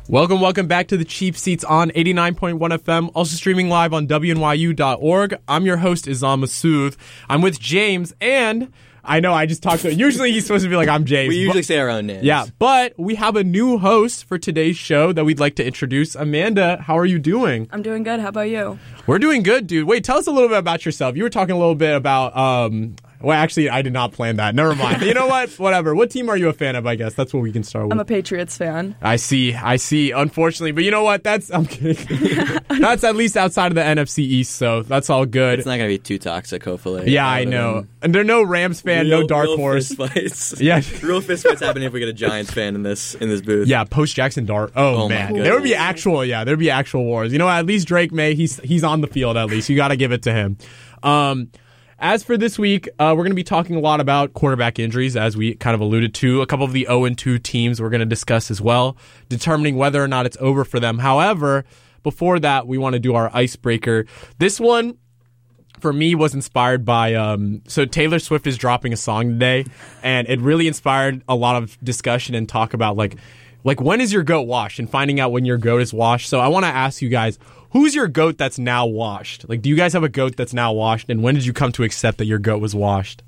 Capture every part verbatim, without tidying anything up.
Welcome, welcome back to the Cheap Seats on eighty-nine point one F M, also streaming live on W N Y U dot org. I'm your host, Izam Masood. I'm with James, and I know I just talked to usually he's supposed to be like, I'm James. We usually but, say our own names. Yeah, but we have a new host for today's show that we'd like to introduce. Amanda, how are you doing? I'm doing good. How about you? We're doing good, dude. Wait, tell us a little bit about yourself. You were talking a little bit about... um. Well, actually, I did not plan that. Never mind. You know what? Whatever. What team are you a fan of, I guess? That's what we can start with. I'm a Patriots fan. I see. I see. Unfortunately. But you know what? That's... I'm kidding. That's at least outside of the N F C East, so that's all good. It's not going to be too toxic, hopefully. Yeah, I know. And there's no Rams fan, real, no dark real horse. Fist fights. Yeah. Real fist fights happening if we get a Giants fan in this in this booth. Yeah, post-Jackson Dart. Oh, Oh, my man. goodness. There would be actual, yeah, there would be actual wars. You know what? At least Drake May, he's, he's on the field at least. You got to give it to him. Um... As for this week, uh, we're going to be talking a lot about quarterback injuries, as we kind of alluded to. A couple of the oh and two teams we're going to discuss as well, determining whether or not it's over for them. However, before that, we want to do our icebreaker. This one, for me, was inspired by... Um, so Taylor Swift is dropping a song today, and it really inspired a lot of discussion and talk about, like, like when is your goat washed and finding out when your goat is washed. So I want to ask you guys... Who's your goat that's now washed? Like, do you guys have a goat that's now washed? And when did you come to accept that your goat was washed?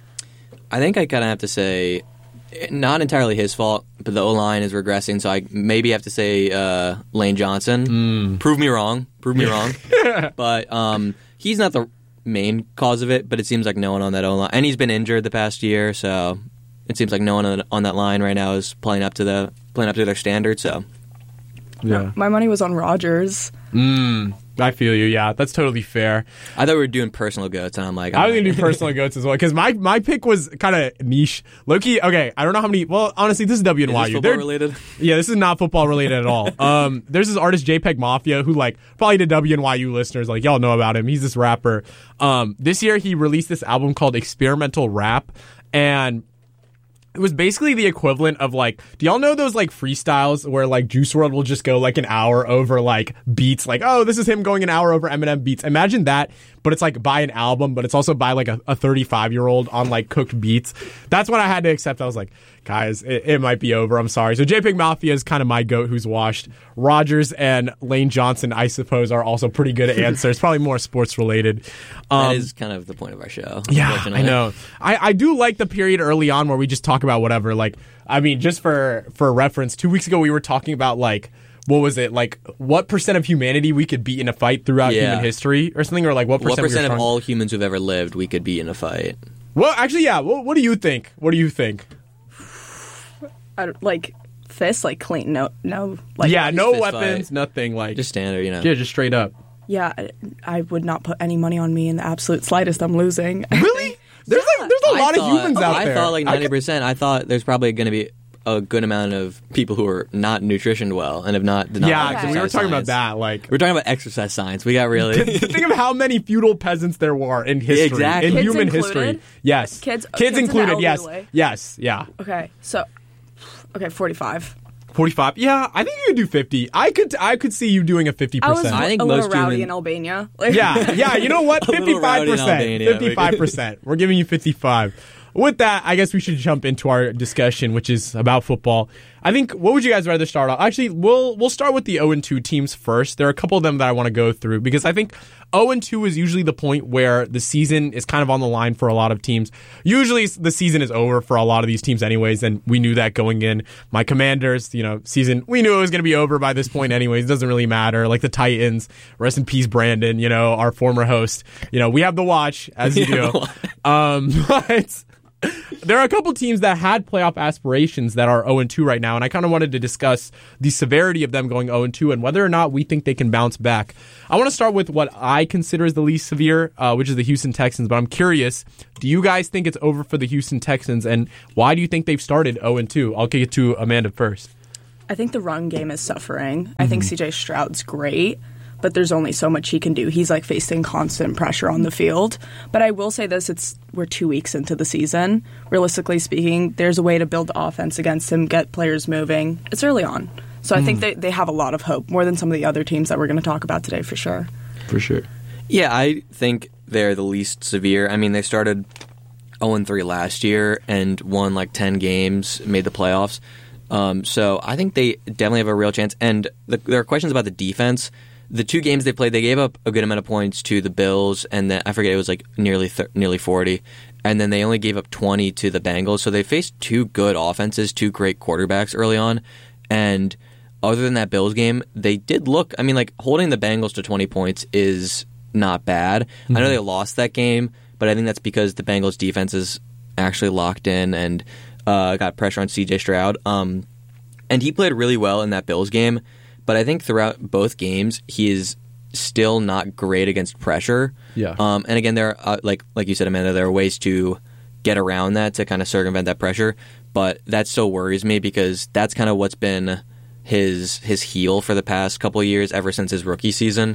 I think I kind of have to say, not entirely his fault, but the O-line is regressing, so I maybe have to say uh, Lane Johnson. Mm. Prove me wrong. Prove me wrong. But um, he's not the main cause of it, but it seems like no one on that O-line. And he's been injured the past year, so it seems like no one on, on that line right now is playing up to the playing up to their standards, so... Yeah. My money was on Rodgers. Mm, I feel you. Yeah, that's totally fair. I thought we were doing personal goats, and I'm like... I'm I'm going to like, do personal goats as well, because my, my pick was kind of niche. Low-key, okay, I don't know how many... Well, honestly, this is W N Y U. Is this They're- football related? Yeah, this is not football related at all. Um, there's this artist, JPEG Mafia, who, like, probably the W N Y U listeners, like, y'all know about him. He's this rapper. Um, this year, he released this album called Experimental Rap, and... It was basically the equivalent of, like, do y'all know those, like, freestyles where, like, Juice world will just go, like, an hour over, like, beats? Like, oh, this is him going an hour over Eminem beats. Imagine that, but it's, like, by an album, but it's also by, like, a thirty-five-year-old on, like, cooked beats. That's what I had to accept. I was like, guys, it, it might be over. I'm sorry. So JPEG Mafia is kind of my goat who's washed. Rodgers and Lane Johnson, I suppose, are also pretty good answers. Probably more sports-related. Um, that is kind of the point of our show. Yeah, I know. I, I do like the period early on where we just talk about whatever. Like, I mean, just for, for reference, two weeks ago we were talking about, like, what was it? Like, what percent of humanity we could beat in a fight throughout Yeah. human history or something? Or, like, what percent, What percent of, of all humans who've ever lived we could beat in a fight? Well, actually, yeah. What, what do you think? What do you think? I don't, like, fists, like, clean. No, no. Like, yeah, no fist weapons, fight. nothing. Like, Just standard, you know. yeah, just straight up. Yeah, I, I would not put any money on me in the absolute slightest. I'm losing. Really? There's like there's a I lot thought- of humans out I there. thought like I ninety could- percent. I thought there's probably going to be a good amount of people who are not nutritioned well and have not. did not yeah, like because we were exercise talking about science. that. Like, We're talking about exercise science. We got really. think of how many feudal peasants there were in history, Exactly. in Kids human included? history. Yes, Kids- kids kids in the included. Yes, elderly. yes, yeah. Okay, so, okay, forty-five. Forty-five. Yeah, I think you could do fifty. I could. I could see you doing a fifty I was percent. I think a little most rowdy human- in Albania. Like, Yeah, yeah. You know what? A little Fifty-five rowdy in percent. Albania. Fifty-five percent. We're giving you fifty-five. With that, I guess we should jump into our discussion, which is about football. I think, what would you guys rather start off? Actually, we'll we'll start with the oh and two teams first. There are a couple of them that I want to go through because I think oh and two is usually the point where the season is kind of on the line for a lot of teams. Usually the season is over for a lot of these teams anyways, and we knew that going in. My Commanders, you know, season, we knew it was going to be over by this point anyways. It doesn't really matter. Like the Titans, rest in peace, Brandon, you know, our former host. You know, we have the watch, as you do. Um, but... There are a couple teams that had playoff aspirations that are oh and two right now, and I kind of wanted to discuss the severity of them going oh and two and whether or not we think they can bounce back. I want to start with what I consider as the least severe, uh, which is the Houston Texans, but I'm curious, do you guys think it's over for the Houston Texans, and why do you think they've started oh and two? I'll kick it to Amanda first. I think the run game is suffering. Mm-hmm. I think C J Stroud's great, but there's only so much he can do. He's like facing constant pressure on the field. But I will say this, it's we're two weeks into the season. Realistically speaking, there's a way to build offense against him, get players moving. It's early on. So I mm. think they, they have a lot of hope, more than some of the other teams that we're going to talk about today for sure. For sure. Yeah, I think they're the least severe. I mean, they started oh and three last year and won like ten games, made the playoffs. Um, so I think they definitely have a real chance. And the, there are questions about the defense. The two games they played, they gave up a good amount of points to the Bills, and then I forget it was like nearly th- nearly forty, and then they only gave up twenty to the Bengals. So they faced two good offenses, two great quarterbacks early on, and other than that Bills game, they did look. I mean, like holding the Bengals to twenty points is not bad. Mm-hmm. I know they lost that game, but I think that's because the Bengals defense is actually locked in and uh, got pressure on C J Stroud, um, and he played really well in that Bills game. But I think throughout both games, he is still not great against pressure. Yeah. Um, and again, there are, uh, like like you said, Amanda, there are ways to get around that to kind of circumvent that pressure. But that still worries me because that's kind of what's been his his heel for the past couple of years, ever since his rookie season.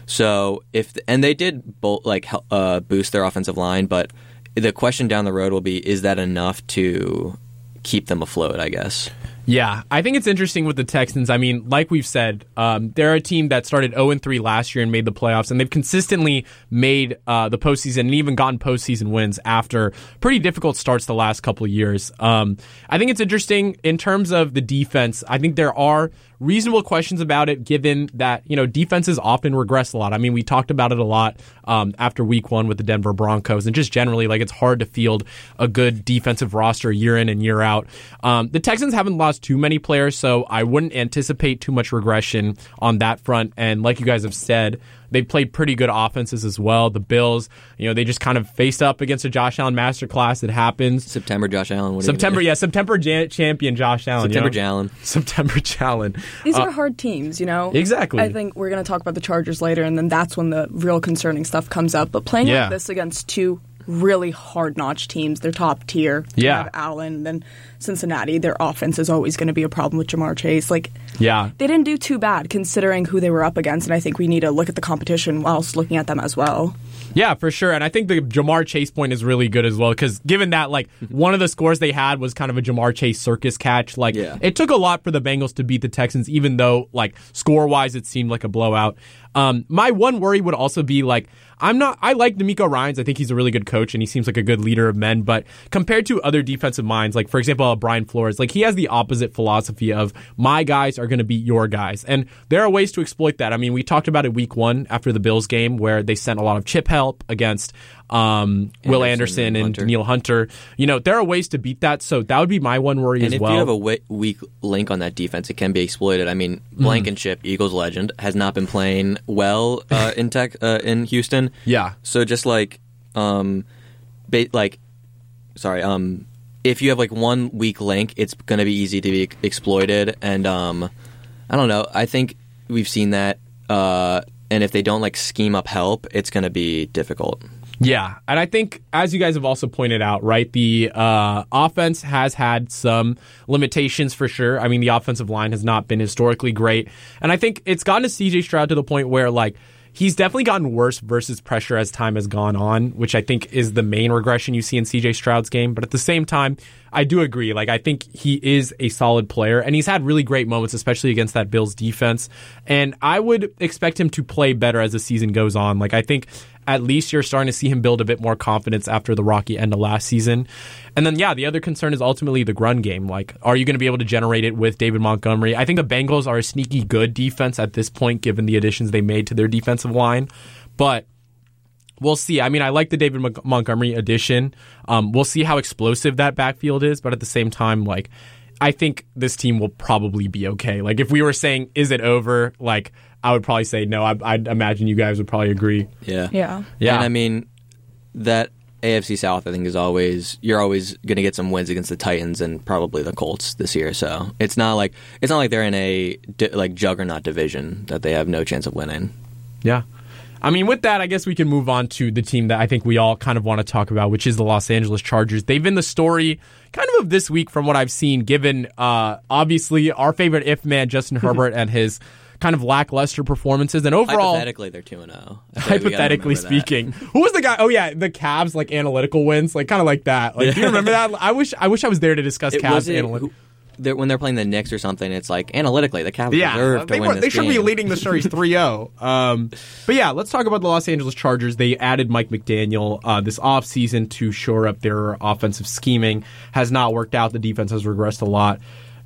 So if and they did both like uh, boost their offensive line, but the question down the road will be: is that enough to keep them afloat? I guess. Yeah, I think it's interesting with the Texans. I mean, like we've said, um, they're a team that started oh and three last year and made the playoffs, and they've consistently made uh, the postseason and even gotten postseason wins after pretty difficult starts the last couple of years. Um, I think it's interesting in terms of the defense. I think there are reasonable questions about it, given that, you know, defenses often regress a lot. I mean, we talked about it a lot um, after week one with the Denver Broncos, and just generally, like, it's hard to field a good defensive roster year in and year out. Um, the Texans haven't lost too many players, so I wouldn't anticipate too much regression on that front. And like you guys have said, they played pretty good offenses as well. The Bills, you know, they just kind of faced up against a Josh Allen masterclass. It happens. September Josh Allen. What September, yeah, September Jan- champion Josh Allen. September you know? Allen. September Allen. These uh, are hard teams, you know? Exactly. I think we're going to talk about the Chargers later, and then that's when the real concerning stuff comes up. But playing Yeah. like this against two really hard-notch teams, they're top tier. You Yeah. have Allen, then Cincinnati, their offense is always going to be a problem with Jamar Chase. Like, Yeah. they didn't do too bad considering who they were up against, and I think we need to look at the competition whilst looking at them as well. Yeah, for sure. And I think the Jamar Chase point is really good as well, because given that, like, one of the scores they had was kind of a Jamar Chase circus catch, like, Yeah. it took a lot for the Bengals to beat the Texans, even though, like, score-wise, it seemed like a blowout. Um, my one worry would also be, like, I'm not, I like D'Amico Ryans. I think he's a really good coach and he seems like a good leader of men, but compared to other defensive minds, like, for example, uh, Brian Flores, like, he has the opposite philosophy of my guys are going to beat your guys. And there are ways to exploit that. I mean, we talked about it week one after the Bills game where they sent a lot of chip help against um, Will Anderson and and Hunter. Daniil Hunter. You know, there are ways to beat that. So that would be my one worry And as if well. you have a we- weak link on that defense, it can be exploited. I mean, Blankenship, Eagles legend, has not been playing well uh, in tech uh, in Houston. Yeah. So just like, um, ba- like, sorry, um, if you have like one weak link, it's going to be easy to be exploited. And um, I don't know. I think we've seen that. Uh, and if they don't like scheme up help, it's going to be difficult. Yeah, and I think, as you guys have also pointed out, right, the uh, offense has had some limitations for sure. I mean, the offensive line has not been historically great, and I think it's gotten to C J Stroud to the point where, like, he's definitely gotten worse versus pressure as time has gone on, which I think is the main regression you see in C J Stroud's game. But at the same time, I do agree. Like, I think he is a solid player, and he's had really great moments, especially against that Bills defense. And I would expect him to play better as the season goes on. Like, I think at least you're starting to see him build a bit more confidence after the rocky end of last season. And then, yeah, the other concern is ultimately the run game. Like, are you going to be able to generate it with David Montgomery? I think the Bengals are a sneaky good defense at this point, given the additions they made to their defensive line. But we'll see. I mean, I like the David Mon- Montgomery addition. Um, we'll see how explosive that backfield is. But at the same time, like, I think this team will probably be okay. Like, if we were saying, is it over? Like, I would probably say no. I, I'd imagine you guys would probably agree. Yeah. Yeah. Yeah. And I mean, that A F C South, I think, is always, you're always going to get some wins against the Titans and probably the Colts this year. So it's not like it's not like they're in a like juggernaut division that they have no chance of winning. Yeah. I mean, with that, I guess we can move on to the team that I think we all kind of want to talk about, which is the Los Angeles Chargers. They've been the story kind of of this week from what I've seen, given uh, obviously our favorite if man, Justin Herbert, and his kind of lackluster performances. And overall, hypothetically, they're two and oh. Hypothetically speaking, who was the guy? Oh yeah, the Cavs like analytical wins, like kind of like that. Like, do you remember that? I wish I wish I was there to discuss It Cavs was it, analytics. who, they're, when they're playing the Knicks or something, it's like analytically the Cavs Yeah, deserve to they, win were, this they should be game. leading the series three oh. Um, but yeah, let's talk about the Los Angeles Chargers. They added Mike McDaniel uh, this offseason to shore up their offensive scheming. Has not worked out. The defense has regressed a lot.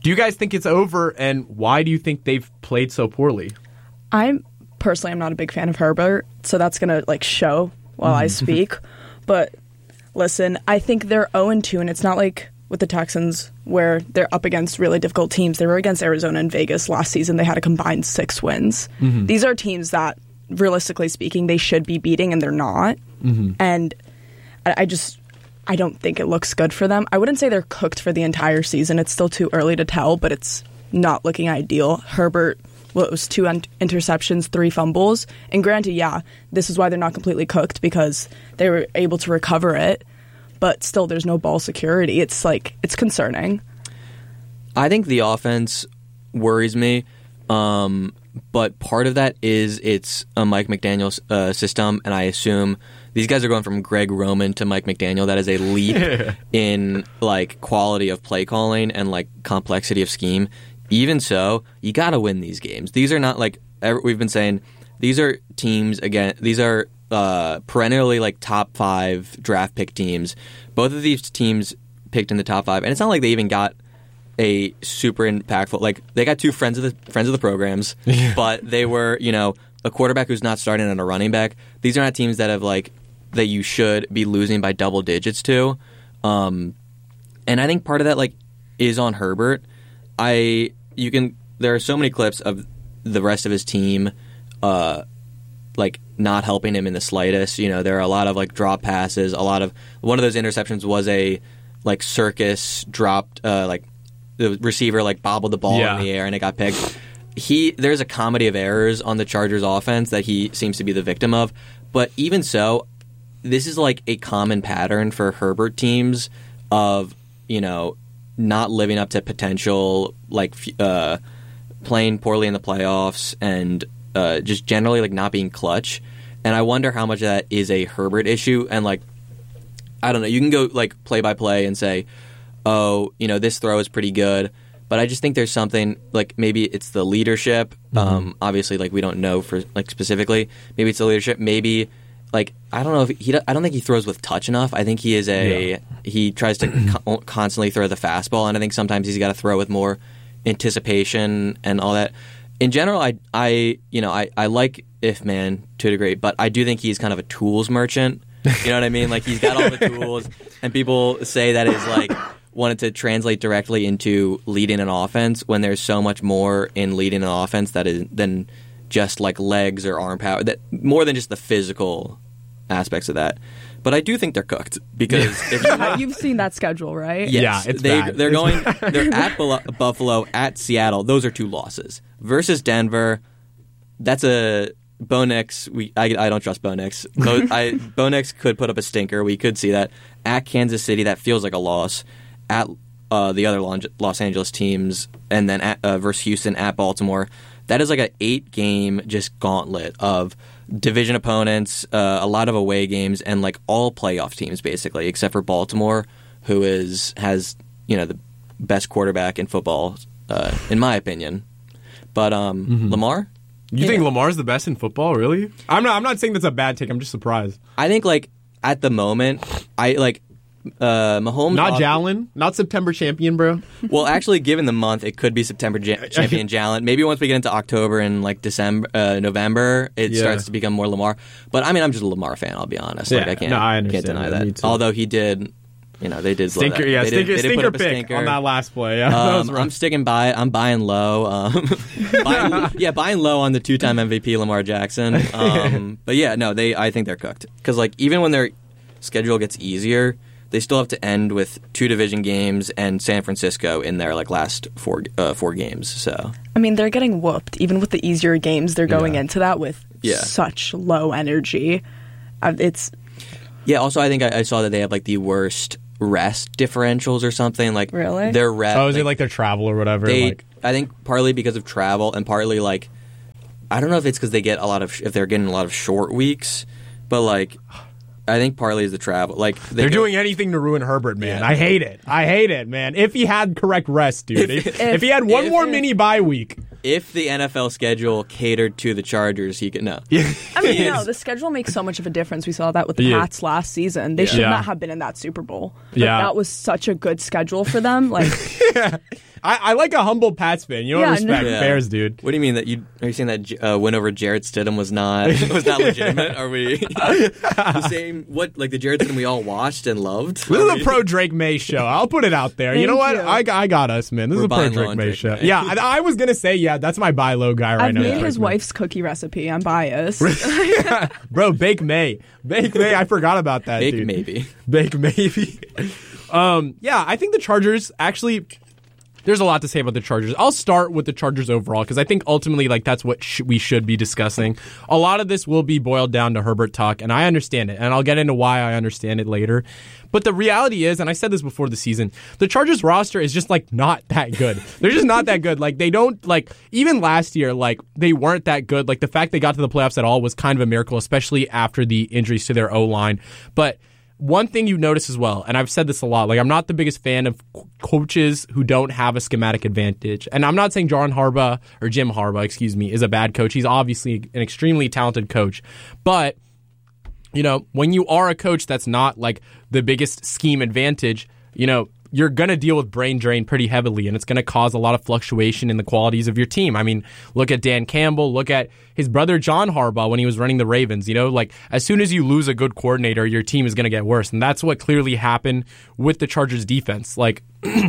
Do you guys think it's over, and why do you think they've played so poorly? I'm personally I'm not a big fan of Herbert, so that's gonna like show while I speak. But listen, I think they're oh and two, and it's not like with the Texans where they're up against really difficult teams. They were against Arizona and Vegas last season. They had a combined six wins. Mm-hmm. These are teams that, realistically speaking, they should be beating, and they're not. Mm-hmm. And I, I just I don't think it looks good for them. I wouldn't say they're cooked for the entire season. It's still too early to tell, but it's not looking ideal. Herbert, well, it was two un- interceptions, three fumbles. And granted, yeah, this is why they're not completely cooked, because they were able to recover it. But still, there's no ball security. It's like, it's concerning. I think the offense worries me, um, but part of that is it's a Mike McDaniel uh, system, and I assume these guys are going from Greg Roman to Mike McDaniel. That is a leap in like quality of play calling and like complexity of scheme. Even so, you got to win these games. These are not like we've been saying. These are teams again. These are uh, perennially like top five draft pick teams. Both of these teams picked in the top five, and it's not like they even got a super impactful. Like they got two friends of the friends of the programs, yeah. but they were you know a quarterback who's not starting and a running back. These are not teams that have like that you should be losing by double digits to, um, and I think part of that like is on Herbert. I you can there are so many clips of the rest of his team, uh, like not helping him in the slightest. You know, there are a lot of like drop passes. A lot of one of those interceptions was a like circus dropped, uh, like the receiver like bobbled the ball yeah. in the air and it got picked. He there's a comedy of errors on the Chargers offense that he seems to be the victim of. But even so, this is like a common pattern for Herbert teams of you know. not living up to potential, like uh, playing poorly in the playoffs, and uh, just generally like not being clutch. And I wonder how much of that is a Herbert issue. And like, I don't know. You can go like play by play and say, oh, you know, this throw is pretty good. But I just think there's something like maybe it's the leadership. Mm-hmm. Um, obviously, like we don't know for like specifically. Maybe it's the leadership. Maybe. Like I don't know if he. I don't think he throws with touch enough. I think he is a. Yeah. He tries to co- constantly throw the fastball, and I think sometimes he's got to throw with more anticipation and all that. In general, I, I, you know, I, I like If-Man to a degree, but I do think he's kind of a tools merchant. You know what I mean? Like he's got all the tools, and people say that is like wanted to translate directly into leading an offense when there's so much more in leading an offense that is than. Just like legs or arm power, that more than just the physical aspects of that. But I do think they're cooked because if you, you've seen that schedule, right? Yes, yeah, it's they, bad. They're it's going. bad. They're at Bul- Buffalo, at Seattle. Those are two losses versus Denver. That's a Bo Nix. We I, I don't trust Bo Nix. Bo, I, Bo Nix could put up a stinker. We could see that at Kansas City. That feels like a loss. At uh, the other Los Angeles teams, and then at, uh, versus Houston, at Baltimore. That is like an eight-game just gauntlet of division opponents, uh, a lot of away games, and like all playoff teams basically, except for Baltimore, who is has you know the best quarterback in football, uh, in my opinion. But um, mm-hmm. Lamar, you yeah. think Lamar's the best in football? Really? I'm not. I'm not saying that's a bad take. I'm just surprised. I think like at the moment, I like. Uh, Mahomes not off- Jalen, not September champion, bro. Well, actually, given the month, it could be September ja- champion Jalen. Maybe once we get into October and like December, uh, November, it yeah. starts to become more Lamar. But I mean, I'm just a Lamar fan. I'll be honest. Like yeah. I can't, no, I can't deny that. that. Although he did, you know, they did stinker. That. Yeah, they stinker, did, they stinker did pick stinker. on that last play. Yeah, um, I'm sticking by. I'm buying low. Um, buying, yeah, buying low on the two-time M V P Lamar Jackson. Um, but yeah, no, they. I think they're cooked because like even when their schedule gets easier. They still have to end with two division games and San Francisco in their like last four uh, four games. So I mean, they're getting whooped even with the easier games. They're going yeah. into that with yeah. such low energy. Uh, it's yeah. Also, I think I, I saw that they have like the worst rest differentials or something. Like really, their rest. Oh, is like, it like their travel or whatever? They, like? I think partly because of travel and partly like I don't know if it's because they get a lot of if they're getting a lot of short weeks, but like. I think partly is the travel. Like they They're go, doing anything to ruin Herbert, man. Yeah. I hate it. I hate it, man. If he had correct rest, dude. If, if, if he had one if, more mini bye week. if the N F L schedule catered to the Chargers, he could no. Yeah. I mean, no, the schedule makes so much of a difference. We saw that with the Yeah. Pats last season. They Yeah. should Yeah. not have been in that Super Bowl. Like, Yeah. that was such a good schedule for them. Like, I, I like a humble Pats fan. You don't Yeah, respect no. Yeah. Bears, dude. What do you mean that you are you saying that J- uh, win over Jarrett Stidham was not was not legitimate? Are we the same? What like the Jarrett Stidham we all watched and loved? This Are is we- a pro Drake May show. I'll put it out there. you Thank know what? you. I, I got us, man. This We're is a pro buying low Drake on May Drake show. May. Yeah, I, I was gonna say yeah. That's my buy low guy right I've now. made Drake his May. wife's cookie recipe. I'm biased. Bro, Bake May. Bake May. I forgot about that, Big dude. maybe. Bake maybe. um, yeah, I think the Chargers actually. There's a lot to say about the Chargers. I'll start with the Chargers overall because I think ultimately, like, that's what sh- we should be discussing. A lot of this will be boiled down to Herbert talk, and I understand it, and I'll get into why I understand it later. But the reality is, and I said this before the season, the Chargers roster is just like not that good. They're just not that good. Like they don't like even last year, like they weren't that good. Like the fact they got to the playoffs at all was kind of a miracle, especially after the injuries to their O line. But one thing you notice as well, and I've said this a lot, like I'm not the biggest fan of co- coaches who don't have a schematic advantage. And I'm not saying John Harbaugh or Jim Harbaugh, excuse me, is a bad coach. He's obviously an extremely talented coach. But, you know, when you are a coach that's not like the biggest scheme advantage, you know, you're going to deal with brain drain pretty heavily, and it's going to cause a lot of fluctuation in the qualities of your team. I mean, look at Dan Campbell, look at his brother John Harbaugh when he was running the Ravens. You know, like as soon as you lose a good coordinator, your team is going to get worse, and that's what clearly happened with the Chargers defense. Like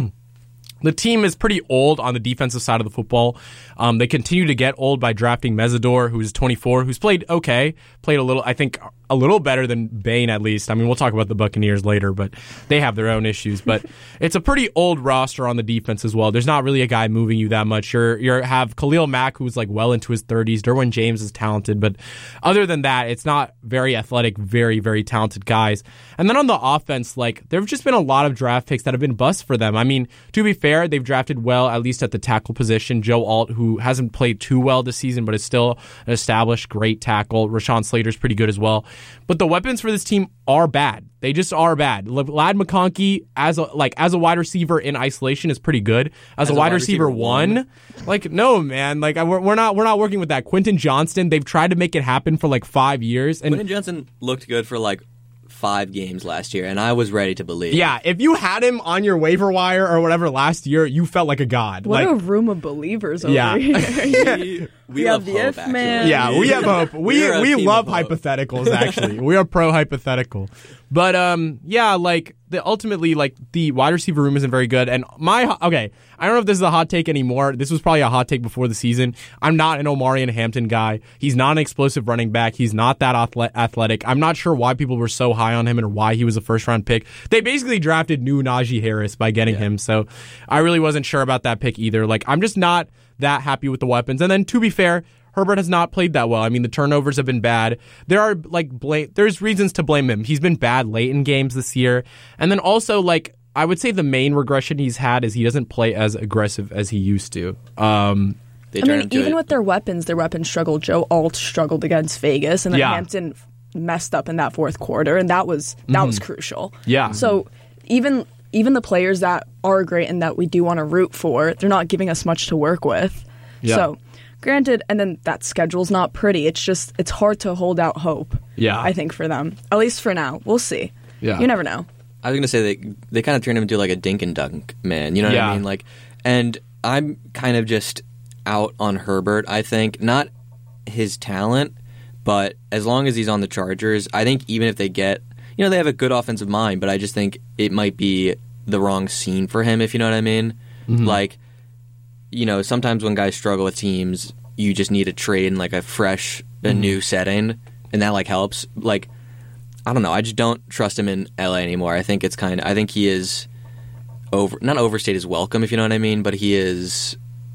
the team is pretty old on the defensive side of the football. Um, they continue to get old by drafting Mesidor, who's twenty-four, who's played okay, played a little, I think, a little better than Bain at least. I mean, we'll talk about the Buccaneers later, but they have their own issues. But it's a pretty old roster on the defense as well. There's not really a guy moving you that much. You're you have Khalil Mack, who's like well into his thirties. Derwin James is talented, but other than that, it's not very athletic, very, very talented guys. And then on the offense, like there have just been a lot of draft picks that have been busts for them. I mean, to be fair, they've drafted well, at least at the tackle position. Joe Alt, who hasn't played too well this season, but is still an established great tackle. Rashawn Slater's pretty good as well. But the weapons for this team are bad. They just are bad. Lad McConkey as a like as a wide receiver in isolation is pretty good. As, as a, wide, wide receiver, receiver one, one, like no man, like we're, we're not we're not working with that. Quentin Johnston, they've tried to make it happen for like five years, and Quentin Johnson looked good for like five games last year, and I was ready to believe. Yeah, if you had him on your waiver wire or whatever last year, you felt like a god. What like, a room of believers over yeah. here. we, we We love have the hope, if actually. man. Yeah, we have hope. We We're a we team love of hope. hypotheticals. Actually, we are pro hypothetical. But um, yeah, like the ultimately, like the wide receiver room isn't very good. And my okay, I don't know if this is a hot take anymore. This was probably a hot take before the season. I'm not an Omarion Hampton guy. He's not an explosive running back. He's not that athle- athletic. I'm not sure why people were so high on him and why he was a first round pick. They basically drafted new Najee Harris by getting Yeah. him. So I really wasn't sure about that pick either. Like I'm just not that happy with the weapons. And then to be fair, Herbert has not played that well. I mean, the turnovers have been bad. There are like blame. There's reasons to blame him. He's been bad late in games this year, and then also like I would say the main regression he's had is he doesn't play as aggressive as he used to. Um, They I turned mean, him to even it. with their weapons, their weapons struggled. Joe Alt struggled against Vegas, and then Yeah. Hampton messed up in that fourth quarter, and that was that was crucial. Yeah. So even even the players that are great and that we do want to root for, they're not giving us much to work with. Yeah. So granted, and then that schedule's not pretty. It's just it's hard to hold out hope. Yeah. I think for them, at least for now. We'll see. Yeah. You never know. I was gonna say they they kind of turned him into like a dink and dunk man. You know what Yeah. I mean? Like, and I'm kind of just out on Herbert. I think not his talent, but as long as he's on the Chargers, I think even if they get, you know, they have a good offensive mind, but I just think it might be the wrong scene for him. If you know what I mean? Mm-hmm. Like, you know, sometimes when guys struggle with teams, you just need a trade in like a fresh, a Mm-hmm. new setting, and that like helps. Like, I don't know. I just don't trust him in L A anymore. I think it's kind of. I think he is over. Not overstayed his welcome, if you know what I mean. But he is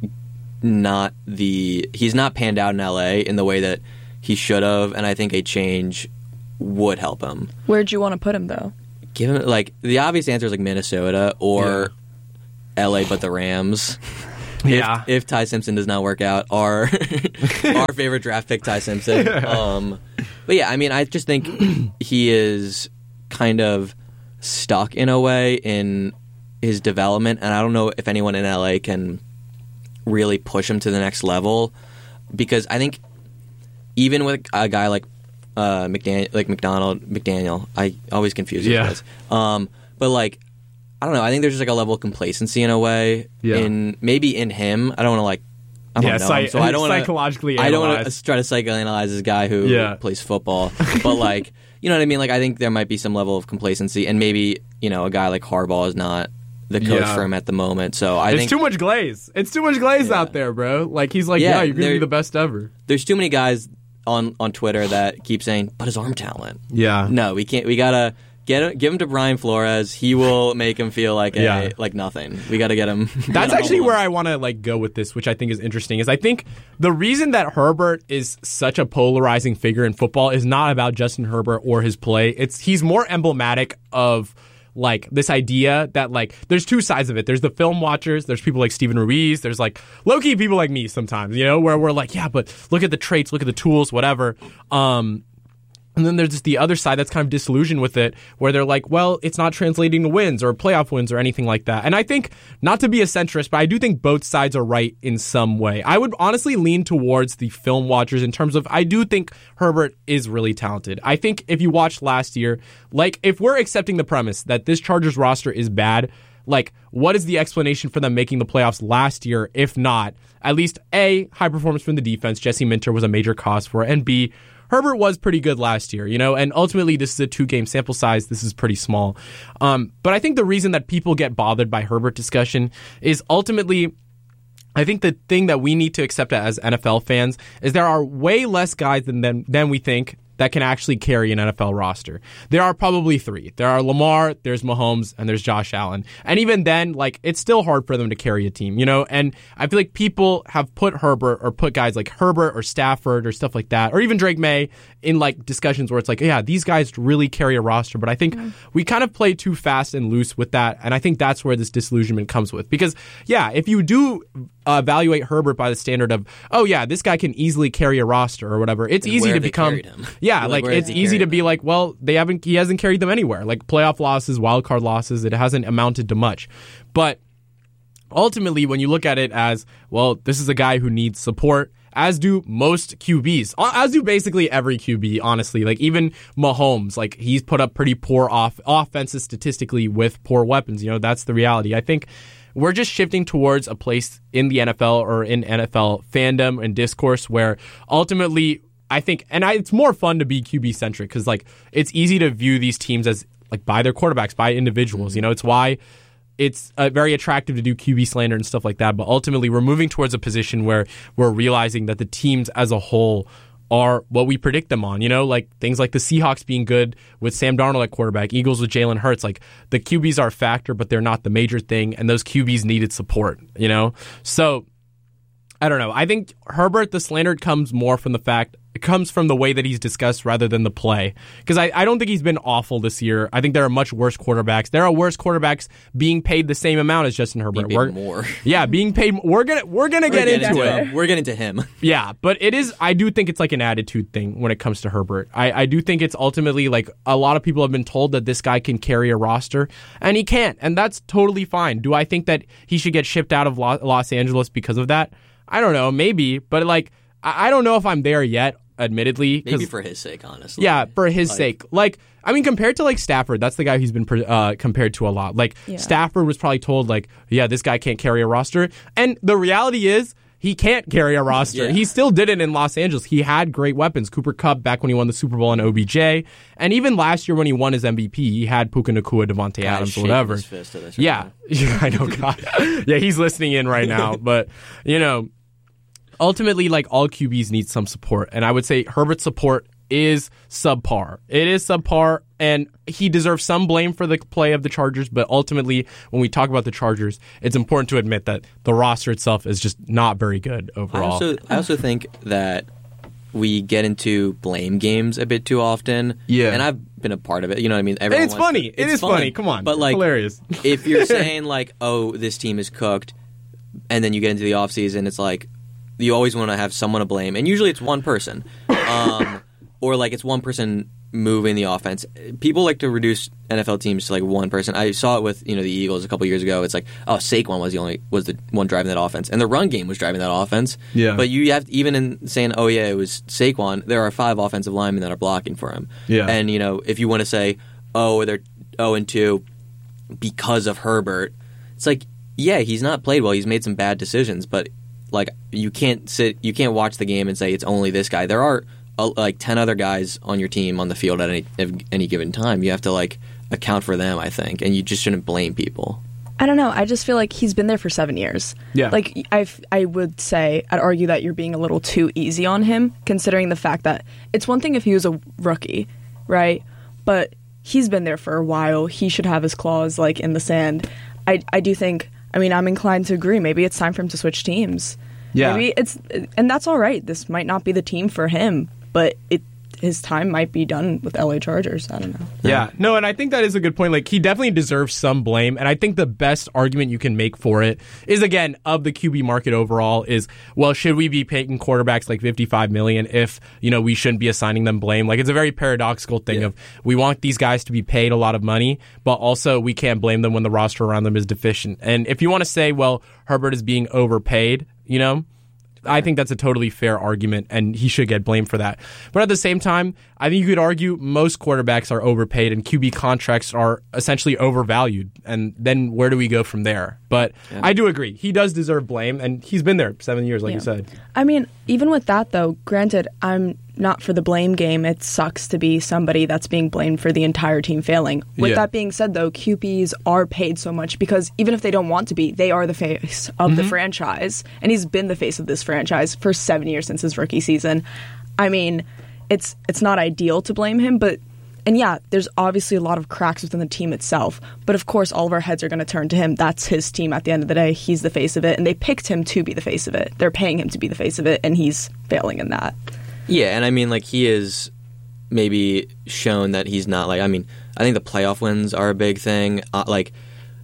not the. He's not panned out in L A in the way that he should have, and I think a change would help him. Where'd you want to put him though? Give him like the obvious answer is like Minnesota or L A, but the Rams. Yeah. If, if Ty Simpson does not work out, our our favorite draft pick, Ty Simpson. Um, but yeah, I mean, I just think he is kind of stuck in a way in his development, and I don't know if anyone in L A can really push him to the next level, because I think even with a guy like uh, McDaniel, like McDonald, McDaniel, I always confuse these Yeah. guys. Um, but like, I don't know. I think there's just like a level of complacency in a way. Yeah. In maybe in him, I don't want to like. I don't Yeah, know. psy- him, so I don't wanna, psychologically I don't want analyze. to try to psychoanalyze this guy who Yeah. plays football, but like, you know what I mean? Like, I think there might be some level of complacency, and maybe, you know, a guy like Harbaugh is not the coach Yeah. for him at the moment. So I it's think too much glaze. It's too much glaze Yeah. out there, bro. Like he's like, yeah, Yeah, you're gonna they're- be the best ever. there's too many guys on on Twitter that keep saying, "But his arm talent." Yeah. No, we can't. We gotta get him, give him to Brian Flores. He will make him feel like a, Yeah. like nothing. We got to get him. That's actually where I want to like go with this, which I think is interesting. Is I think the reason that Herbert is such a polarizing figure in football is not about Justin Herbert or his play. It's he's more emblematic of like this idea that like there's two sides of it. There's the film watchers. There's people like Steven Ruiz. There's like low-key people like me sometimes, you know, where we're like, yeah, but look at the traits, look at the tools, whatever. Um, And then there's just the other side that's kind of disillusioned with it, where they're like, well, it's not translating to wins or playoff wins or anything like that. And I think, not to be a centrist, but I do think both sides are right in some way. I would honestly lean towards the film watchers in terms of, I do think Herbert is really talented. I think if you watched last year, like, if we're accepting the premise that this Chargers roster is bad, like, what is the explanation for them making the playoffs last year, if not, at least, A, high performance from the defense, Jesse Minter was a major cause for it, and B, Herbert was pretty good last year, you know, and ultimately this is a two-game sample size. This is pretty small. Um, but I think the reason that people get bothered by Herbert discussion is ultimately, I think the thing that we need to accept as N F L fans is there are way less guys than than, than we think that can actually carry an N F L roster. There are probably three. There are Lamar, there's Mahomes, and there's Josh Allen. And even then, like, it's still hard for them to carry a team, you know? And I feel like people have put Herbert or put guys like Herbert or Stafford or stuff like that, or even Drake May in, like, discussions where it's like, yeah, these guys really carry a roster. But I think mm. we kind of play too fast and loose with that. And I think that's where this disillusionment comes with. Because, yeah, if you do uh, evaluate Herbert by the standard of, oh, yeah, this guy can easily carry a roster or whatever, it's And easy where to they become... carried him. Yeah, like, like it's easy to be him? like, well, they haven't. He hasn't carried them anywhere. Like playoff losses, wild card losses, it hasn't amounted to much. But ultimately, when you look at it as, well, this is a guy who needs support, as do most Q Bs, as do basically every Q B, honestly. Like even Mahomes, like he's put up pretty poor off offenses statistically with poor weapons. You know, that's the reality. I think we're just shifting towards a place in the N F L or in N F L fandom and discourse where ultimately, I think, and I, it's more fun to be Q B centric because like it's easy to view these teams as like by their quarterbacks, by individuals. You know, it's why it's uh, very attractive to do Q B slander and stuff like that. But ultimately, we're moving towards a position where we're realizing that the teams as a whole are what we predict them on. You know, like things like the Seahawks being good with Sam Darnold at quarterback, Eagles with Jalen Hurts. Like the Q Bs are a factor, but they're not the major thing, and those Q Bs needed support. You know, so I don't know. I think Herbert, the slander comes more from the fact, it comes from the way that he's discussed rather than the play. Because I, I don't think he's been awful this year. I think there are much worse quarterbacks. There are worse quarterbacks being paid the same amount as Justin Herbert. Being we're, paid more. Yeah, being paid. We're gonna we're gonna We're get getting into to it. him. We're getting to him. Yeah, but it is. I do think it's like an attitude thing when it comes to Herbert. I, I do think it's ultimately like a lot of people have been told that this guy can carry a roster, and he can't, and that's totally fine. Do I think that he should get shipped out of Los Angeles because of that? I don't know, maybe, but like I, I don't know if I'm there yet. Admittedly, maybe for his sake, honestly. Yeah, for his like, sake. Like, I mean, compared to like Stafford, that's the guy he's been uh, compared to a lot. Like, yeah. Stafford was probably told, like, yeah, this guy can't carry a roster. And the reality is, he can't carry a roster. Yeah. He still did it in Los Angeles. He had great weapons. Cooper Kupp back when he won the Super Bowl and O B J. And even last year when he won his M V P, he had Puka Nacua, Devontae Adams, whatever. His fist at this yeah. I know, God. Yeah, he's listening in right now. But, you know, ultimately, like, all Q Bs need some support. And I would say Herbert's support is subpar. It is subpar, and he deserves some blame for the play of the Chargers. But ultimately, when we talk about the Chargers, it's important to admit that the roster itself is just not very good overall. I also, I also think that we get into blame games a bit too often. Yeah. And I've been a part of it. You know what I mean? Everyone it's funny. To, it it's is fun. funny. Come on. But like, hilarious. If you're saying like, oh, this team is cooked, and then you get into the offseason, it's like, you always want to have someone to blame, and usually it's one person, um, or like it's one person moving the offense. People like to reduce N F L teams to like one person. I saw it with you know the Eagles a couple years ago. It's like, oh, Saquon was the only was the one driving that offense, and the run game was driving that offense. Yeah. But you have even in saying, oh yeah, it was Saquon. There are five offensive linemen that are blocking for him. Yeah. And you know if you want to say, oh, they're oh and two because of Herbert, it's like, yeah, he's not played well. He's made some bad decisions, but like you can't sit, you can't watch the game and say it's only this guy. There are uh, like ten other guys on your team on the field at any at any given time. You have to like account for them, I think, and you just shouldn't blame people. I don't know. I just feel like he's been there for seven years. Yeah. Like, I I would say, I'd argue that you're being a little too easy on him, considering the fact that it's one thing if he was a rookie, right? But he's been there for a while. He should have his claws, like, in the sand. I, I do think, I mean, I'm inclined to agree. Maybe it's time for him to switch teams. Yeah. Maybe it's, and that's all right. This might not be the team for him, but it his time might be done with L A Chargers. I don't know. Yeah, no, and I think that is a good point. Like, he definitely deserves some blame, and I think the best argument you can make for it is, again, of the Q B market overall is, well, should we be paying quarterbacks like fifty-five million dollars if, you know, we shouldn't be assigning them blame? Like, it's a very paradoxical thing Yeah. of we want these guys to be paid a lot of money, but also we can't blame them when the roster around them is deficient. And if you want to say, well, Herbert is being overpaid, you know, I think that's a totally fair argument, and he should get blamed for that. But at the same time, I think you could argue most quarterbacks are overpaid and Q B contracts are essentially overvalued. And then where do we go from there? But yeah. I do agree. He does deserve blame, and he's been there seven years, like yeah. you said. I mean, even with that, though, granted, I'm not for the blame game. It sucks to be somebody that's being blamed for the entire team failing. With Yeah. that being said, though, Q Bs are paid so much because even if they don't want to be, they are the face of Mm-hmm. the franchise. And he's been the face of this franchise for seven years since his rookie season. I mean, it's it's not ideal to blame him, but and yeah, there's obviously a lot of cracks within the team itself. But of course, all of our heads are going to turn to him. That's his team at the end of the day. He's the face of it, and they picked him to be the face of it. They're paying him to be the face of it, and he's failing in that. Yeah, and I mean, like, he is maybe shown that he's not, like, I mean, I think the playoff wins are a big thing. Uh, like,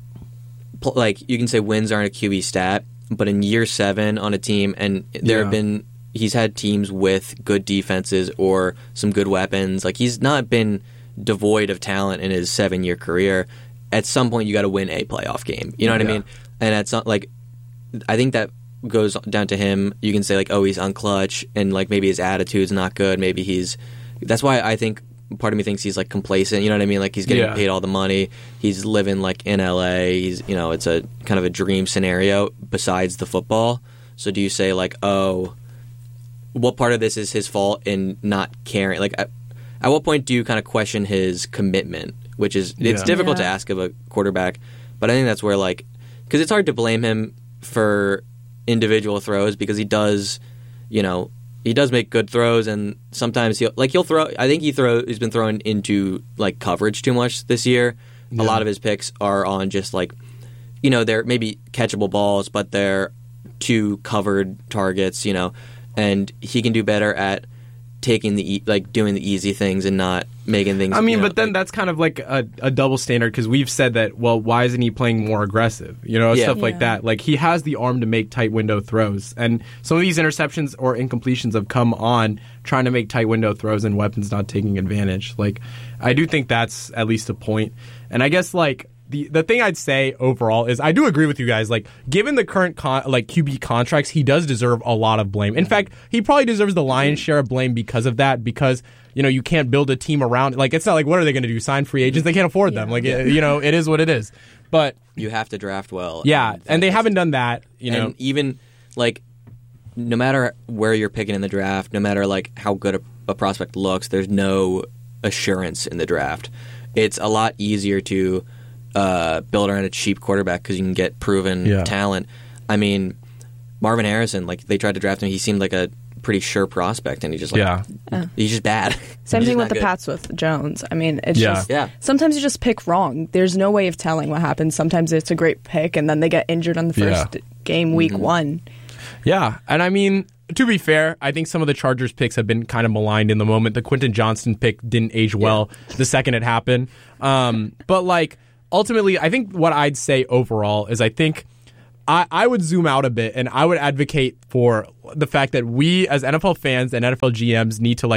pl- like you can say wins aren't a Q B stat, but in year seven on a team, and there Yeah. have been, he's had teams with good defenses or some good weapons. Like, he's not been devoid of talent in his seven-year career. At some point, you got to win a playoff game. You know what Yeah. I mean? And at some, like, I think that goes down to him. You can say, like, oh, he's unclutch, and, like, maybe his attitude's not good. Maybe he's... That's why I think part of me thinks he's, like, complacent. You know what I mean? Like, he's getting Yeah. paid all the money. He's living, like, in L A. He's, you know, it's a kind of a dream scenario besides the football. So do you say, like, oh, what part of this is his fault in not caring? Like, at, at what point do you kind of question his commitment? Which is... It's Yeah. difficult Yeah. to ask of a quarterback, but I think that's where, like... Because it's hard to blame him for individual throws because he does, you know, he does make good throws, and sometimes he'll like he'll throw. I think he throw he's been thrown into like coverage too much this year. Yeah. A lot of his picks are on just like, you know, they're maybe catchable balls, but they're two covered targets, you know, and he can do better at taking the e- like doing the easy things and not making things. I mean, you know, but then like- that's kind of like a, a double standard because we've said that, well, why isn't he playing more aggressive? You know, Yeah. stuff like Yeah. that. Like, he has the arm to make tight window throws. And some of these interceptions or incompletions have come on trying to make tight window throws and weapons not taking advantage. Like, I do think that's at least a point. And I guess, like, the the thing I'd say overall is I do agree with you guys. Like, given the current con- like Q B contracts, he does deserve a lot of blame. In fact, he probably deserves the lion's share of blame because of that. Because you know you can't build a team around. Like, it's not like what are they going to do? Sign free agents? They can't afford them. Yeah. Like, it, you know, it is what it is. But you have to draft well. yeah, and they that's- haven't done that. You know, and even like no matter where you're picking in the draft, no matter like how good a, a prospect looks, there's no assurance in the draft. It's a lot easier to uh, build around a cheap quarterback because you can get proven Yeah. talent. I mean, Marvin Harrison, like they tried to draft him, he seemed like a pretty sure prospect, and he just like Yeah. he's just bad. Same He's thing just with the not good. Pats with Jones. I mean, it's Yeah. just Yeah. sometimes you just pick wrong. There's no way of telling what happens. Sometimes it's a great pick, and then they get injured on the first Yeah. game, week Mm-hmm. one. Yeah, and I mean, to be fair, I think some of the Chargers picks have been kind of maligned in the moment. The Quentin Johnston pick didn't age well the second it happened. Um, but, like, ultimately, I think what I'd say overall is I think I, I would zoom out a bit and I would advocate for the fact that we as N F L fans and N F L G Ms need to, like,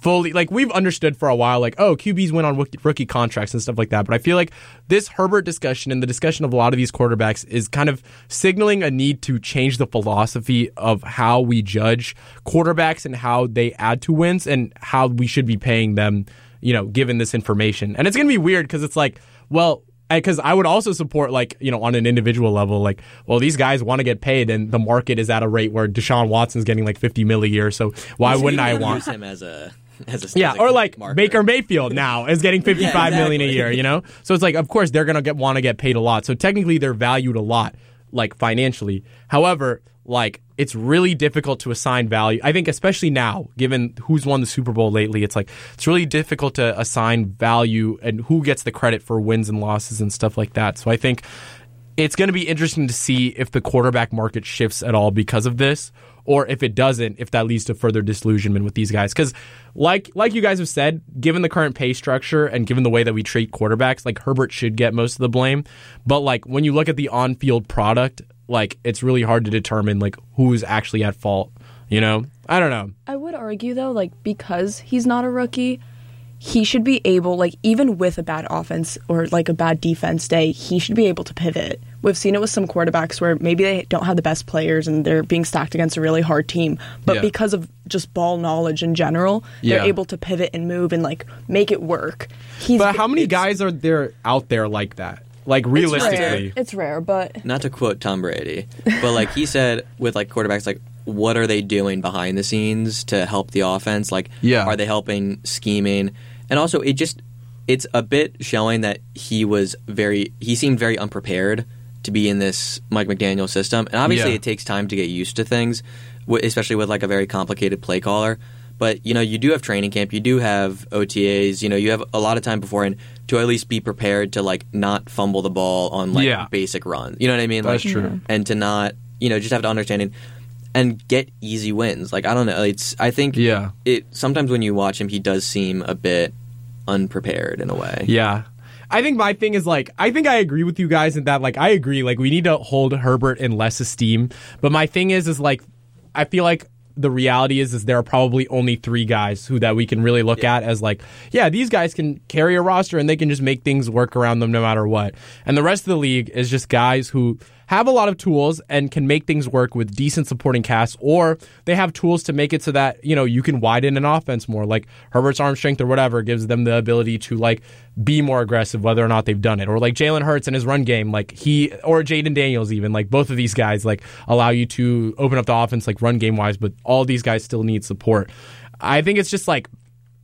fully, like, we've understood for a while, like, oh, Q Bs win on rookie, rookie contracts and stuff like that. But I feel like this Herbert discussion and the discussion of a lot of these quarterbacks is kind of signaling a need to change the philosophy of how we judge quarterbacks and how they add to wins and how we should be paying them, you know, given this information. And it's going to be weird because it's like, well, because I would also support, like, you know, on an individual level, like, well, these guys want to get paid and the market is at a rate where Deshaun Watson's getting like fifty mil a year. So why So wouldn't you I can want use him as a as a yeah, as a or like marker. Baker Mayfield now is getting fifty-five Yeah, million a exactly. year, you know? So it's like, of course, they're going to get want to get paid a lot. So technically, they're valued a lot, like, financially. However, like, it's really difficult to assign value. I think especially now, given who's won the Super Bowl lately, it's like, it's really difficult to assign value and who gets the credit for wins and losses and stuff like that. So I think it's going to be interesting to see if the quarterback market shifts at all because of this, or if it doesn't, if that leads to further disillusionment with these guys. Because like like you guys have said, given the current pay structure and given the way that we treat quarterbacks, like, Herbert should get most of the blame. But, like, when you look at the on-field product, like, it's really hard to determine, like, who's actually at fault, you know? I don't know. I would argue, though, like, because he's not a rookie, he should be able, like, even with a bad offense or, like, a bad defense day, he should be able to pivot. We've seen it with some quarterbacks where maybe they don't have the best players and they're being stacked against a really hard team. But Yeah. because of just ball knowledge in general, they're Yeah. able to pivot and move and, like, make it work. He's, But how many it's- guys are there out there like that? Like, It's realistically. rare. It's rare, but Not to quote Tom Brady, but, like, he said with, like, quarterbacks, like, what are they doing behind the scenes to help the offense? Like, Yeah. are they helping scheming? And also, it just it's a bit showing that he was very he seemed very unprepared to be in this Mike McDaniel system. And obviously, Yeah. it takes time to get used to things, wh- especially with, like, a very complicated play caller. But, you know, you do have training camp, you do have O T As, you know, you have a lot of time beforehand to at least be prepared to, like, not fumble the ball on, like, Yeah. basic runs. You know what I mean? That's like, true. And to not, you know, just have to understanding and get easy wins. Like, I don't know. It's I think Yeah. it sometimes when you watch him, he does seem a bit unprepared in a way. Yeah. I think my thing is, like, I think I agree with you guys in that, like, I agree, like, we need to hold Herbert in less esteem. But my thing is, is like, I feel like the reality is, is there are probably only three guys who that we can really look Yeah. at as, like, yeah, these guys can carry a roster and they can just make things work around them no matter what. And the rest of the league is just guys who have a lot of tools and can make things work with decent supporting casts, or they have tools to make it so that, you know, you can widen an offense more. Like Herbert's arm strength or whatever gives them the ability to, like, be more aggressive whether or not they've done it. Or like Jalen Hurts and his run game, like he or Jaden Daniels even, like both of these guys like allow you to open up the offense like run game wise, but all these guys still need support. I think it's just like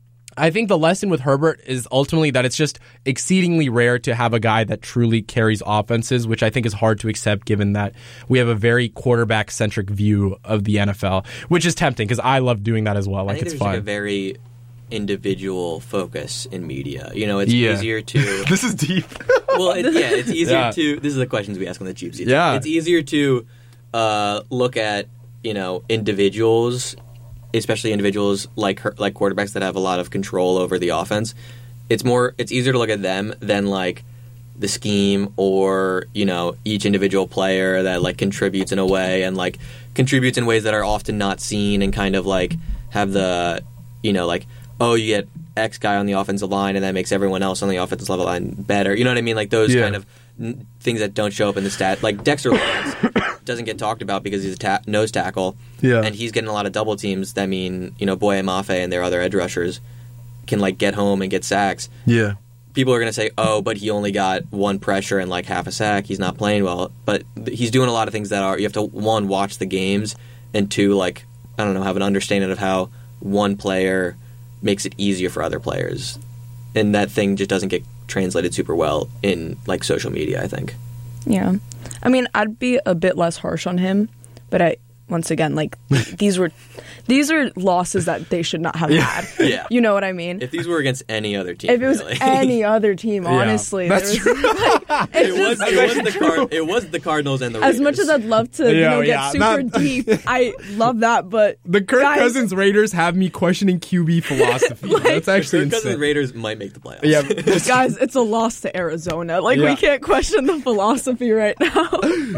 I think the lesson with Herbert is ultimately that it's just exceedingly rare to have a guy that truly carries offenses, which I think is hard to accept given that we have a very quarterback-centric view of the N F L, which is tempting because I love doing that as well. I Like think it's there's fun. like a very individual focus in media. You know, it's Yeah. easier to This is deep. well, it, yeah, it's easier Yeah. to. This is the questions we ask on the Tube Seats. Yeah. It's easier to uh, look at you know individuals, especially individuals like her, like quarterbacks that have a lot of control over the offense. It's more. It's easier to look at them than like the scheme or you know each individual player that like contributes in a way and like contributes in ways that are often not seen and kind of like have the you know like oh you get X guy on the offensive line and that makes everyone else on the offensive level line better. You know what I mean? Like those Yeah. kind of n- things that don't show up in the stat. Like Dexter Lawrence doesn't get talked about because he's a ta- nose tackle, Yeah. and he's getting a lot of double teams. That mean you know Boye Mafe and their other edge rushers can like get home and get sacks. Yeah. People are going to say, oh, but he only got one pressure and like half a sack. He's not playing well. But th- he's doing a lot of things that are, you have to, one, watch the games, and two, like, I don't know, have an understanding of how one player makes it easier for other players. And that thing just doesn't get translated super well in, like, social media, I think. Yeah. I mean, I'd be a bit less harsh on him, but I, once again, like, these were, these are losses that they should not have Yeah. had. Yeah. You know what I mean? If these were against any other team, If it was really. any other team, honestly. That's there was, like, it it's was, just- it, was the Car- it was the Cardinals and the as Raiders. much as I'd love to, you Yeah, know, get yeah, super not- deep, I love that, but The Kirk guys, Cousins Raiders have me questioning Q B philosophy. Like- That's actually Kirk Cousins insane. Raiders might make the playoffs. Yeah, guys, it's a loss to Arizona. Like, Yeah. we can't question the philosophy right now.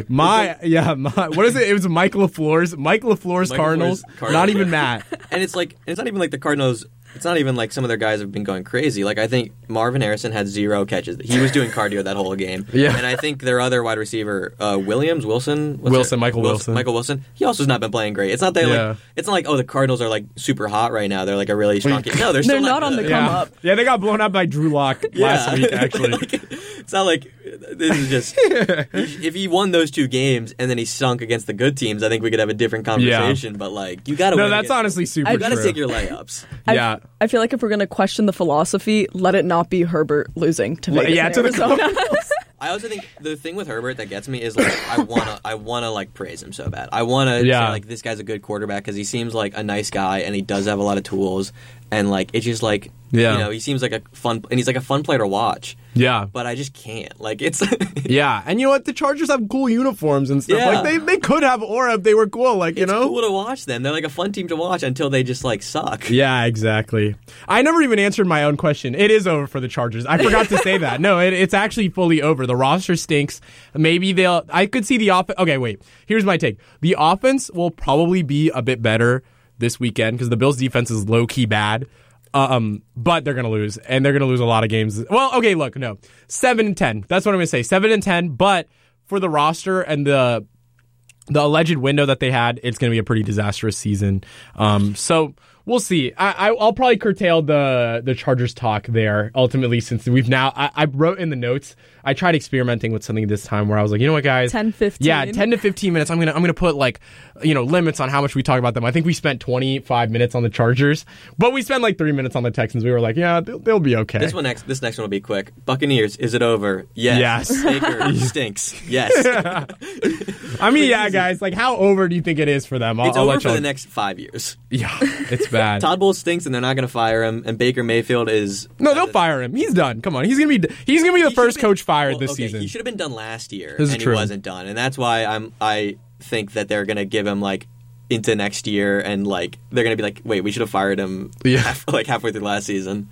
my yeah, my, what is it? It was Mike LaFleur's Mike LaFleur's Mike Cardinals. LaFleur's Cardinals. Not even Matt. And it's like it's not even like the Cardinals it's not even like some of their guys have been going crazy. Like I think Marvin Harrison had zero catches. He was doing cardio that whole game. Yeah. And I think their other wide receiver, uh, Williams, Wilson, what's Wilson, it? Michael Wilson. Michael Wilson. He also has not been playing great. It's not that Yeah. like it's not like oh the Cardinals are like super hot right now. They're like a really strong team. No, they're They're still not on good. the come Yeah. up. Yeah, they got blown up by Drew Lock last Yeah. week, actually. Like, it's not like this is just if he won those two games and then he sunk against the good teams, I think we could have a different conversation. But like you got to no, win that's against- honestly super you got to true. take your layups. I- Yeah. I feel like if we're going to question the philosophy, let it not be Herbert losing to Vegas yeah, and to the Arizona. I also think the thing with Herbert that gets me is like I wanna I wanna like praise him so bad. I wanna Yeah. say like this guy's a good quarterback because he seems like a nice guy and he does have a lot of tools and like it's just like Yeah. you know he seems like a fun and he's like a fun player to watch. Yeah. But I just can't like it's Yeah, and you know what? The Chargers have cool uniforms and stuff. Yeah. Like they, they could have aura if they were cool. Like you it's know, cool to watch them. They're like a fun team to watch until they just like suck. Yeah, exactly. I never even answered my own question. It is over for the Chargers. I forgot to say that. No, it, it's actually fully over. The roster stinks. Maybe they'll. I could see the offense. Okay, wait. Here's my take. The offense will probably be a bit better this weekend because the Bills' defense is low key bad. Um, but they're gonna lose, and they're gonna lose a lot of games. Well, okay, look, no, seven and ten. That's what I'm gonna say. Seven and ten. But for the roster and the the alleged window that they had, it's going to be a pretty disastrous season. Um, so we'll see. I, I, I'll probably curtail the the Chargers talk there ultimately, since we've now. I, I wrote in the notes. I tried experimenting with something this time where I was like, you know what, guys, ten, fifteen yeah, ten to fifteen minutes. I'm gonna I'm gonna put like you know limits on how much we talk about them. I think we spent twenty-five minutes on the Chargers, but we spent like three minutes on the Texans. We were like, yeah, they'll, they'll be okay. This one next. This next one will be quick. Buccaneers. Is it over? Yes. Yes. Baker stinks. Yes. I mean, yeah, guys, like how over do you think it is for them? I'll, It's I'll over let for y'all- the next five years. Yeah, it's bad. Todd Bowles stinks, and they're not going to fire him. And Baker Mayfield is No, they'll fire him. He's done. Come on, he's gonna be he's gonna be the He first should've been- coach fired well, this okay, season. He should have been done last year, This is and true. he wasn't done, and that's why I'm. I think that they're going to give him like into next year, and like they're going to be like, wait, we should have fired him. Yeah. half, like halfway through last season.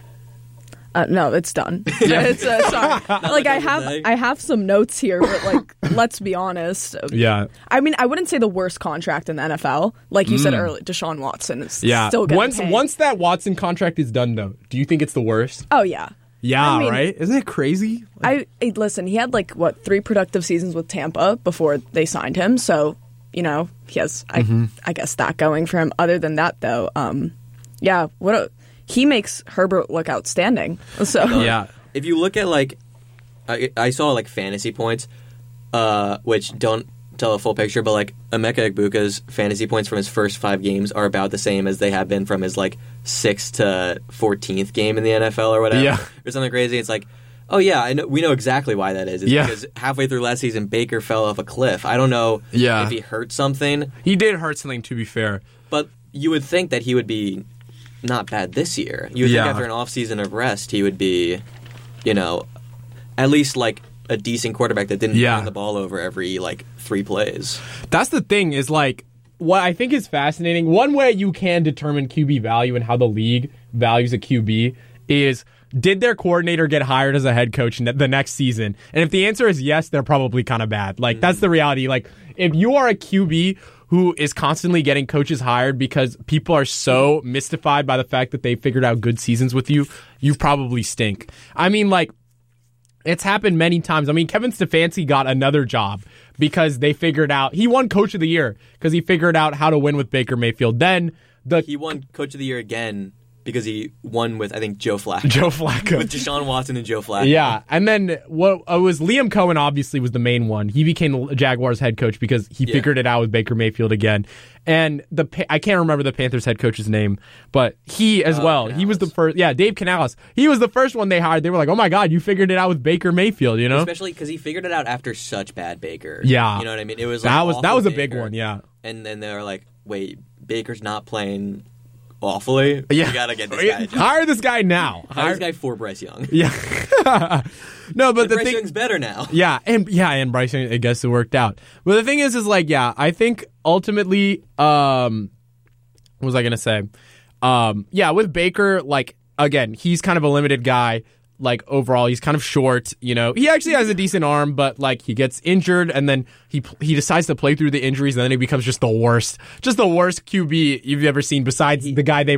Uh, no, it's done. it's, uh, sorry. like I over have, day. I have some notes here, but like, let's be honest. Yeah, I mean, I wouldn't say the worst contract in the N F L. Like you said earlier, Deshaun Watson is Mm. yeah. still getting Once paid. once that Watson contract is done, though, do you think it's the worst? Oh yeah. Yeah, I mean- right. Isn't it crazy? I eh, listen. He had like what three productive seasons with Tampa before they signed him. So you know he has, I, Mm-hmm. I guess that going for him. Other than that, though, um, yeah, what a, he makes Herbert look outstanding. So Yeah. If you look at like, I, I saw like fantasy points, uh, which don't tell a full picture, but like Emeka Egbuka's fantasy points from his first five games are about the same as they have been from his like sixth to fourteenth game in the N F L or whatever, Yeah. or something crazy. It's like, oh yeah, I know, we know exactly why that is. It's Yeah. because halfway through last season, Baker fell off a cliff. I don't know Yeah. if he hurt something, He did hurt something, to be fair. but you would think that he would be not bad this year. You would Yeah. think after an off season of rest, he would be, you know, at least like a decent quarterback that didn't Yeah. turn the ball over every like three plays. That's the thing is like what I think is fascinating. One way you can determine Q B value and how the league values a Q B is did their coordinator get hired as a head coach ne- the next season? And if the answer is yes, they're probably kind of bad. Like that's the reality. Like if you are a Q B who is constantly getting coaches hired because people are so mystified by the fact that they figured out good seasons with you, you probably stink. I mean, like, it's happened many times. I mean, Kevin Stefanski got another job because they figured out he won Coach of the Year because he figured out how to win with Baker Mayfield. Then the He won Coach of the Year again because he won with I think Joe Flacco, Joe Flacco. with Deshaun Watson and Joe Flacco. Yeah, and then what uh, was Liam Cohen obviously was the main one. He became the Jaguars head coach because he Yeah. figured it out with Baker Mayfield again. And the Pa- I can't remember the Panthers head coach's name, but he as Uh, well. He was the Canales. first. Yeah, Dave Canales. He was the first one they hired. They were like, "Oh my God, you figured it out with Baker Mayfield," you know? Especially because he figured it out after such bad Baker. Yeah. You know what I mean? It was like that was that awful was a big Baker. one. Yeah. And then they were like, wait, Baker's not playing awfully? Yeah. You gotta get this guy a job. Hire this guy now. Hire this guy for Bryce Young. Yeah. no, but But the Bryce thing. Young's better now. Yeah, and yeah, and Bryson, I guess it worked out. But the thing is, is like, yeah, I think ultimately, um, what was I gonna say? Um, yeah, with Baker, like again, he's kind of a limited guy. Like overall, he's kind of short. You know, he actually has a decent arm, but like he gets injured, and then he he decides to play through the injuries, and then he becomes just the worst, just the worst Q B you've ever seen. Besides the guy they